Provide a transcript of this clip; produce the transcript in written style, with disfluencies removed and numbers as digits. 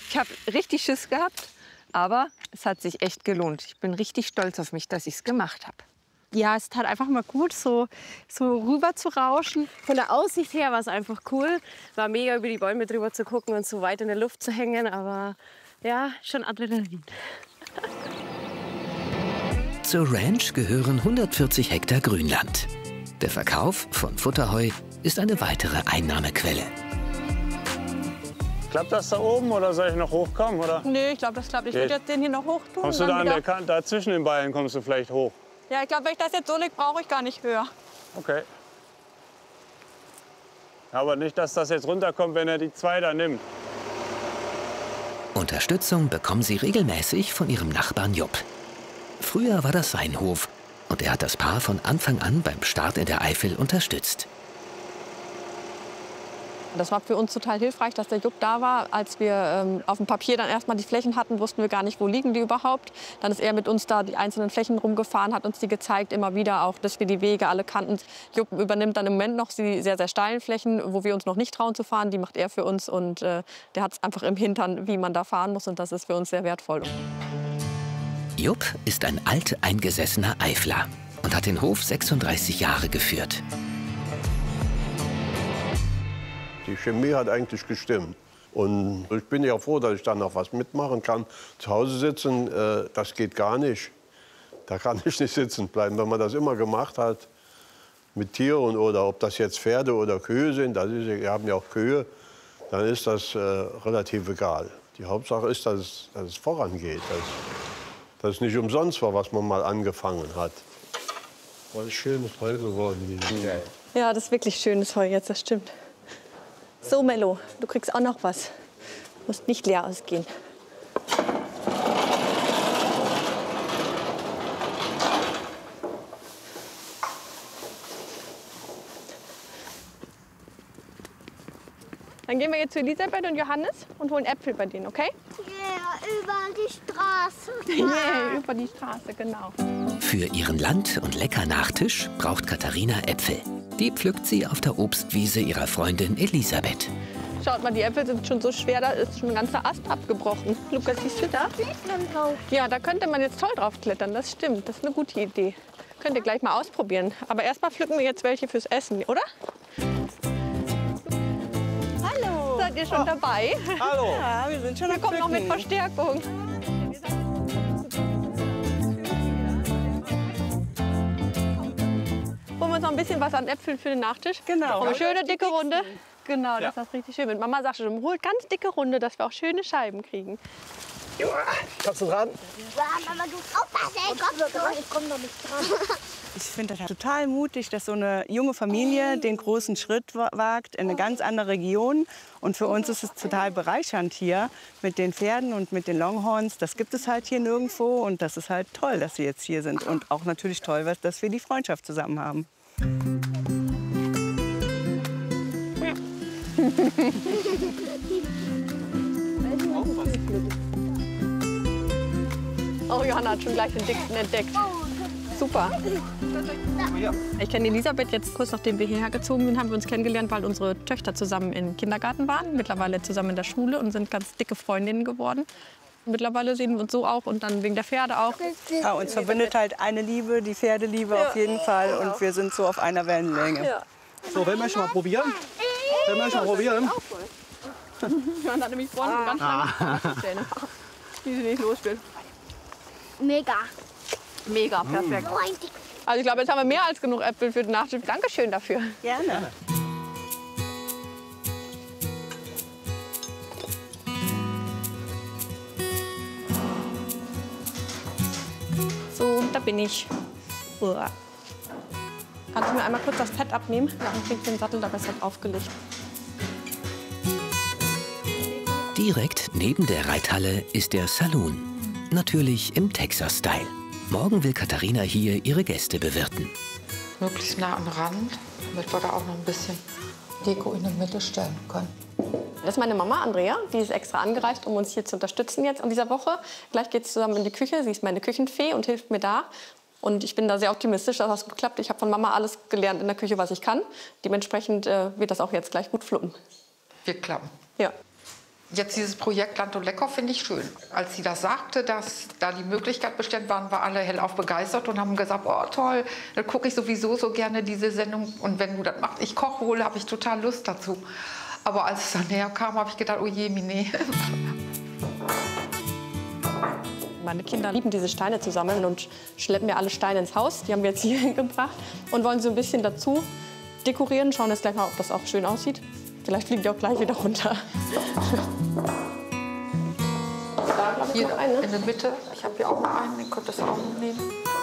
Ich habe richtig Schiss gehabt, aber es hat sich echt gelohnt. Ich bin richtig stolz auf mich, dass ich es gemacht habe. Ja, es tat einfach mal gut, so rüber zu rauschen. Von der Aussicht her war es einfach cool. War mega, über die Bäume drüber zu gucken und so weit in der Luft zu hängen. Aber ja, schon Adrenalin. Zur Ranch gehören 140 Hektar Grünland. Der Verkauf von Futterheu ist eine weitere Einnahmequelle. Klappt das da oben oder soll ich noch hochkommen? Oder? Nee, ich glaube, das klappt. Ich würde jetzt den hier noch hoch tun. Kommst du da an der Kante, da zwischen den Beinen kommst du vielleicht hoch? Ja, ich glaube, wenn ich das jetzt so lege, brauche ich gar nicht höher. Okay. Aber nicht, dass das jetzt runterkommt, wenn er die zwei da nimmt. Unterstützung bekommen sie regelmäßig von ihrem Nachbarn Jupp. Früher war das sein Hof und er hat das Paar von Anfang an beim Start in der Eifel unterstützt. Das war für uns total hilfreich, dass der Jupp da war. Als wir auf dem Papier dann erstmal die Flächen hatten, wussten wir gar nicht, wo liegen die überhaupt. Dann ist er mit uns da die einzelnen Flächen rumgefahren, hat uns die gezeigt, immer wieder auch, dass wir die Wege alle kannten. Jupp übernimmt dann im Moment noch die sehr, sehr steilen Flächen, wo wir uns noch nicht trauen zu fahren. Die macht er für uns und der hat es einfach im Hintern, wie man da fahren muss. Und das ist für uns sehr wertvoll. Jupp ist ein alteingesessener Eifler und hat den Hof 36 Jahre geführt. Die Chemie hat eigentlich gestimmt. Und ich bin ja froh, dass ich da noch was mitmachen kann. Zu Hause sitzen, das geht gar nicht. Da kann ich nicht sitzen bleiben. Wenn man das immer gemacht hat mit Tieren oder ob das jetzt Pferde oder Kühe sind, wir haben ja auch Kühe, dann ist das relativ egal. Die Hauptsache ist, dass es vorangeht. Dass es nicht umsonst war, was man mal angefangen hat. Voll schönes Heu geworden. Ja, das ist wirklich schönes Heu jetzt, das stimmt. So, Mello, du kriegst auch noch was. Du musst nicht leer ausgehen. Dann gehen wir jetzt zu Elisabeth und Johannes und holen Äpfel bei denen, okay? Ja, über die Straße. Ja, über die Straße, genau. Für ihren Land- und Lecker-Nachtisch braucht Katharina Äpfel. Die pflückt sie auf der Obstwiese ihrer Freundin Elisabeth. Schaut mal, die Äpfel sind schon so schwer, da ist schon ein ganzer Ast abgebrochen. Lukas, siehst du da? Ja, da könnte man jetzt toll drauf klettern, das stimmt. Das ist eine gute Idee. Könnt ihr gleich mal ausprobieren. Aber erstmal pflücken wir jetzt welche fürs Essen, oder? Hallo. Seid ihr schon dabei? Hallo. Ja, wir sind schon Wir kommen noch mit Verstärkung. Holen wir uns noch ein bisschen was an Äpfeln für den Nachtisch? Genau. Eine schöne dicke Runde. Genau, das ist richtig schön. Mama sagt schon, holt ganz dicke Runde, dass wir auch schöne Scheiben kriegen. Kommst du dran? Ja, Mama, du aufpassen, ich komm doch nicht dran. Ich finde das total mutig, dass so eine junge Familie den großen Schritt wagt in eine ganz andere Region. Und für uns ist es total bereichernd hier mit den Pferden und mit den Longhorns. Das gibt es halt hier nirgendwo. Und das ist halt toll, dass sie jetzt hier sind. Und auch natürlich toll, dass wir die Freundschaft zusammen haben. Oh, Johanna hat schon gleich den dicksten entdeckt. Super. Ich kenne Elisabeth jetzt kurz nachdem wir hierher gezogen sind, haben wir uns kennengelernt, weil unsere Töchter zusammen im Kindergarten waren, mittlerweile zusammen in der Schule und sind ganz dicke Freundinnen geworden. Mittlerweile sehen wir uns so auch und dann wegen der Pferde auch. Ja, uns verbindet halt eine Liebe, die Pferdeliebe auf jeden Fall. Und wir sind so auf einer Wellenlänge. Ja. So, wollen wir schon mal probieren? Wollen wir schon mal probieren? Man hat nämlich vorne ganz lange Zähne, die sie nicht los will. Mega. Mega, perfekt. So ein dick. Also ich glaube, jetzt haben wir mehr als genug Äpfel für den Nachtisch. Dankeschön dafür. Gerne. So, da bin ich. Uah. Kannst du mir einmal kurz das Fett abnehmen? Dann krieg ich den Sattel da besser aufgelegt. Direkt neben der Reithalle ist der Saloon. Natürlich im Texas-Style. Morgen will Katharina hier ihre Gäste bewirten. Möglichst nah am Rand, damit wir da auch noch ein bisschen Deko in der Mitte stellen können. Das ist meine Mama, Andrea. Die ist extra angereist, um uns hier zu unterstützen jetzt in dieser Woche. Gleich geht es zusammen in die Küche. Sie ist meine Küchenfee und hilft mir da. Und ich bin da sehr optimistisch, dass das gut klappt. Ich habe von Mama alles gelernt in der Küche, was ich kann. Dementsprechend wird das auch jetzt gleich gut fluppen. Wir klappen. Ja. Jetzt dieses Projekt Land und Lecker finde ich schön. Als sie das sagte, dass da die Möglichkeit bestand, waren wir alle hellauf begeistert und haben gesagt, oh toll, dann gucke ich sowieso so gerne diese Sendung. Und wenn du das machst, ich koche wohl, habe ich total Lust dazu. Aber als es dann näher kam, habe ich gedacht, oh je, Mine. Meine Kinder lieben diese Steine zu sammeln und schleppen mir alle Steine ins Haus. Die haben wir jetzt hier hingebracht und wollen so ein bisschen dazu dekorieren. Schauen jetzt gleich mal, ob das auch schön aussieht. Vielleicht fliegen die auch gleich wieder runter. Hier in der Mitte. Ich habe hier auch noch einen, den könntest du auch noch nehmen.